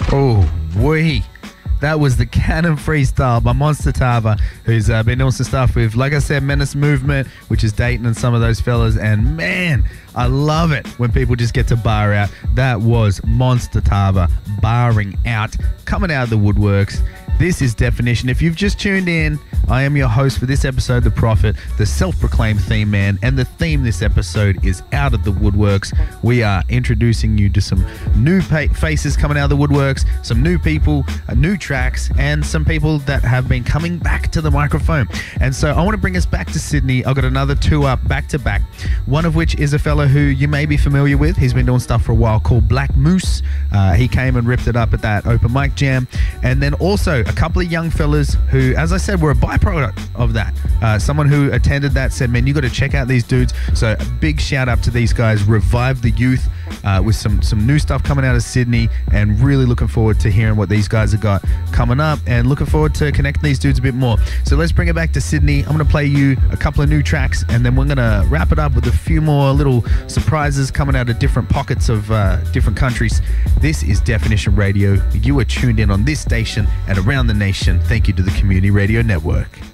Oh, wee. That was the Cannon Freestyle by Monster Tava, who's been doing some stuff with, like I said, Menace Movement, which is Dayton and some of those fellas. And man, I love it when people just get to bar out. That was Monster Tava barring out, coming out of the woodworks. This is Definition. If you've just tuned in, I am your host for this episode, The Prophet, the self-proclaimed theme man, and the theme this episode is Out of the Woodworks. We are introducing you to some new faces coming out of the woodworks, some new people, new tracks, and some people that have been coming back to the microphone. And so I want to bring us back to Sydney. I've got another two up back-to-back, one of which is a fella who you may be familiar with. He's been doing stuff for a while called Black Moose. He came and ripped it up at that open mic jam. And then also a couple of young fellas who, as I said, were a byproduct of that. Someone who attended that said, man, you got to check out these dudes. So a big shout out to these guys. Revive the youth with some new stuff coming out of Sydney, and really looking forward to hearing what these guys have got coming up, and looking forward to connecting these dudes a bit more. So let's bring it back to Sydney. I'm going to play you a couple of new tracks, and then we're going to wrap it up with a few more little surprises coming out of different pockets of different countries. This is Definition Radio. You are tuned in on this station and around the nation. Thank you to the Community Radio Network.